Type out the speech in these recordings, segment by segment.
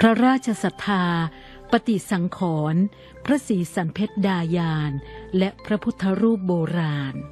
พระราชศรัทธาปฏิสังขรณ์พระศรีสันเพชรดายานและพระพุทธรูปโบราณ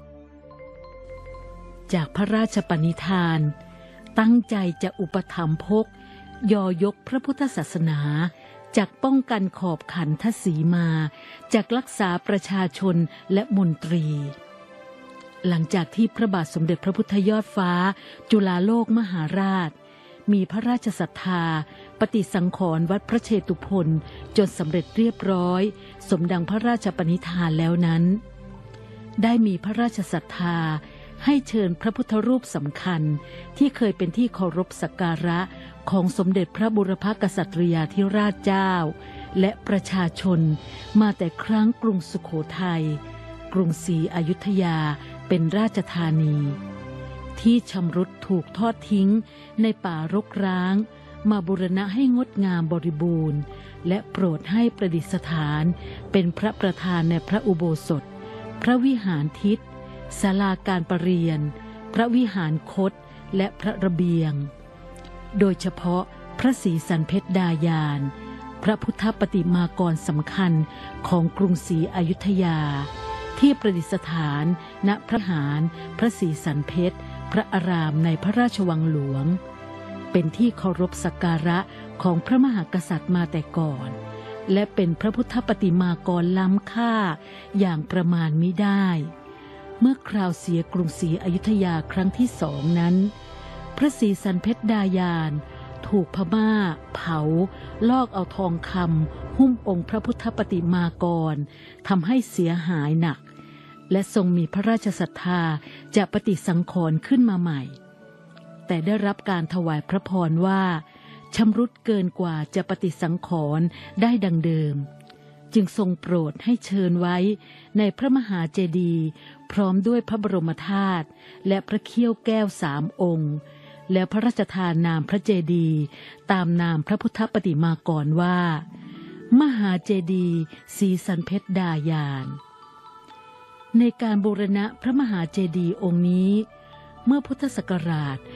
จากพระราชปณิธานตั้งใจจะอุปถัมภกยอยกพระพุทธศาสนาจากป้องกันขอบขันทศีมาจากรักษาประชาชนและมนตรีหลังจากที่พระบาทสมเด็จพระพุทธยอดฟ้าจุฬาโลกมหาราชมีพระราชศรัทธาปฏิสังขรณ์วัดพระเชตุพนจนสำเร็จเรียบร้อยสมดังพระราชปณิธานแล้วนั้นได้มีพระราชศรัทธาให้เชิญพระพุทธรูปสำคัญที่เคยเป็นที่เคารพสักการะของสมเด็จพระบุรพกษัตริยาธิราชเจ้าและประชาชนมาแต่ครั้งกรุงสุโขทัยกรุงศรีอยุธยาเป็นราชธานีที่ชำรุดถูกทอดทิ้งในป่ารกร้างมาบูรณะให้งดงามบริบูรณ์และโปรดให้ประดิษฐานเป็นพระประธานในพระอุโบสถพระวิหารทิศศาลาการประเรียนพระวิหารคตและพระระเบียงโดยเฉพาะพระศรีสันเพชรดายานพระพุทธปฏิมากรสำคัญของกรุงศรีอยุธยาที่ประดิษฐานณพระวิหารพระศรีสันเพชรพระอารามในพระราชวังหลวงเป็นที่เคารพสักการะของพระมหากษัตริย์มาแต่ก่อนและเป็นพระพุทธปฏิมากรล้ำค่าอย่างประมาณมิได้เมื่อคราวเสียกรุงศรีอยุธยาครั้งที่2นั้นพระศรีสันเพชรดายานถูกพม่าเผาลอกเอาทองคำหุ้มองค์พระพุทธปฏิมากรทำให้เสียหายหนักและทรงมีพระราชศรัทธาจะปฏิสังขรณ์ขึ้นมาใหม่แต่ได้รับการถวายพระพรว่าชำรุดเกินกว่าจะปฏิสังขรณ์ได้ดังเดิมจึงทรงโปรดให้เชิญไว้ในพระมหาเจดีย์พร้อมด้วยพระบรมธาตุและพระเขี้ยวแก้ว3 องค์แล้วพระราชทานนามพระเจดีย์ตามนามพระพุทธปฏิมากรว่ามหาเจดีย์ศรีสันเพชรดายานในการบูรณะพระมหาเจดีย์องค์นี้เมื่อพุทธศักราช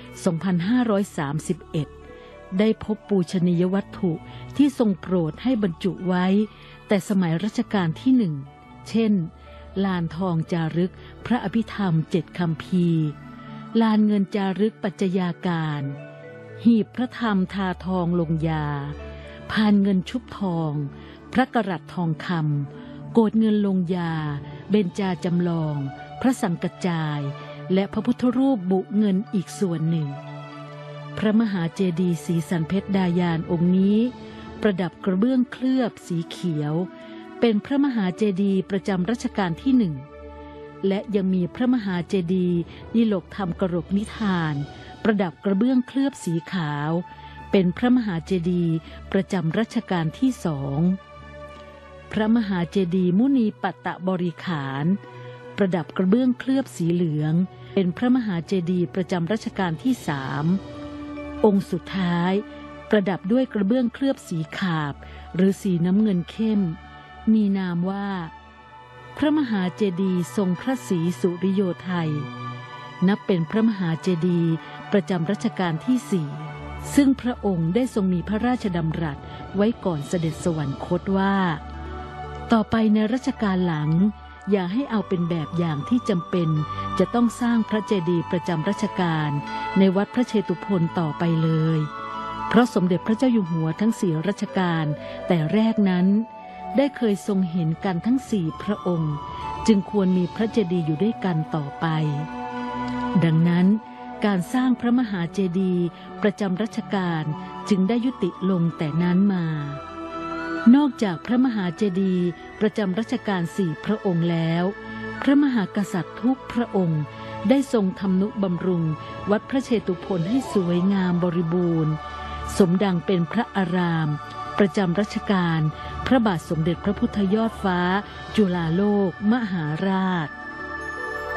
2531 ได้พบปูชนียวัตถุที่ทรงโปรดให้บรรจุไว้แต่สมัยรัชกาลที่1เช่นลานทองจารึกพระอภิธรรม7 คัมภีร์ลานเงินจารึกปัจจัยาการหีบพระธรรมทาทองลงยาพานเงินชุบทองพระกรัตทองคำโกฐเงินลงยาเบญจาจำลองพระสังกัจจายและพระพุทธรูปบุเงินอีกส่วนหนึ่งพระมหาเจดีย์ศรีสันเพชรดายานองค์นี้ประดับกระเบื้องเคลือบสีเขียวเป็นพระมหาเจดีย์ประจำรัชกาลที่1และยังมีพระมหาเจดีย์ดิลกธรรมกรกนิทานประดับกระเบื้องเคลือบสีขาวเป็นพระมหาเจดีย์ประจำรัชกาลที่2พระมหาเจดีย์มุนีปัตตบริขารประดับกระเบื้องเคลือบสีเหลืองเป็นพระมหาเจดีย์ประจำรัชกาลที่3องค์สุดท้ายประดับด้วยกระเบื้องเคลือบสีขาบหรือสีน้ำเงินเข้มมีนามว่าพระมหาเจดีย์ทรงพระศรีสุริโยไทยนับเป็นพระมหาเจดีย์ประจำรัชกาลที่4ซึ่งพระองค์ได้ทรงมีพระราชดำรัสไว้ก่อนเสด็จสวรรคตว่าต่อไปในรัชกาลหลังอย่าให้เอาเป็นแบบอย่างที่จำเป็นจะต้องสร้างพระเจดีย์ประจำรัชกาลในวัดพระเชตุพนต่อไปเลยเพราะสมเด็จพระเจ้าอยู่หัวทั้ง4 รัชกาลแต่แรกนั้นได้เคยทรงเห็นกันทั้ง4 พระองค์จึงควรมีพระเจดีย์อยู่ด้วยกันต่อไปดังนั้นการสร้างพระมหาเจดีย์ประจำรัชกาลจึงได้ยุติลงแต่นั้นมานอกจากพระมหาเจดีย์ประจำรัชกาล4 พระองค์แล้วพระมหากษัตริย์ทุกพระองค์ได้ทรงทำนุบำรุงวัดพระเชตุพนให้สวยงามบริบูรณ์สมดังเป็นพระอารามประจำรัชกาลพระบาทสมเด็จพระพุทธยอดฟ้าจุฬาโลกมหาราช